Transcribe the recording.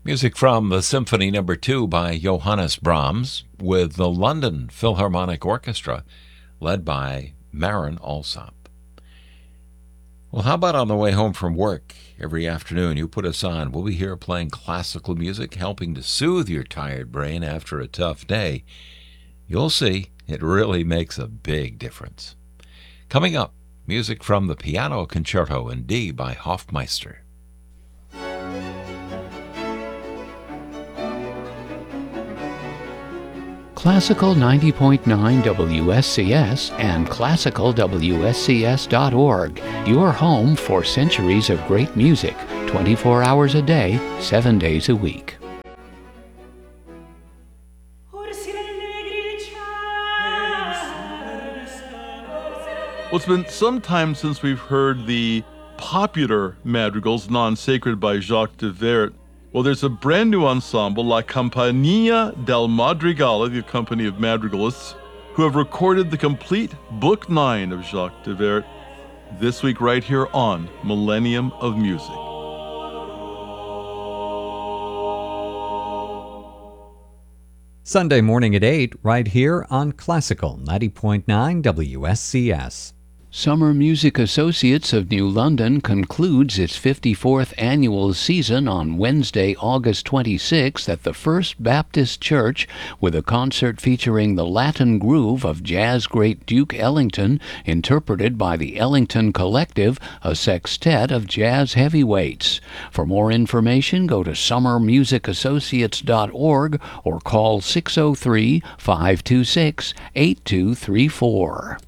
Music from the Symphony No. 2 by Johannes Brahms with the London Philharmonic Orchestra led by Marin Alsop. Well, how about on the way home from work? Every afternoon you put us on. We'll be here playing classical music, helping to soothe your tired brain after a tough day. You'll see, it really makes a big difference. Coming up, music from the Piano Concerto in D by Hofmeister. Classical 90.9 WSCS and classicalwscs.org, your home for centuries of great music, 24 hours a day, 7 days a week. Well, it's been some time since we've heard the popular madrigals, Non-Sacred by Jacques de Wert. Well, there's a brand new ensemble, La Compagnia del Madrigale, the company of madrigalists, who have recorded the complete Book 9 of Jacques de Wert this week right here on Millennium of Music. Sunday morning at 8, right here on Classical 90.9 WSCS. Summer Music Associates of New London concludes its 54th annual season on Wednesday, August 26th at the First Baptist Church with a concert featuring the Latin groove of jazz great Duke Ellington, interpreted by the Ellington Collective, a sextet of jazz heavyweights. For more information, go to summermusicassociates.org or call 603-526-8234.